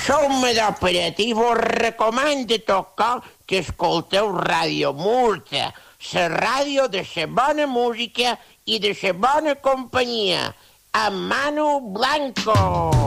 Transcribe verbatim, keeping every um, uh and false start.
som d'Operatiu, us recomano tocar que escolteu Ràdio Murta, la ràdio de la bona música i de la bona companyia, amb Manu Blanco.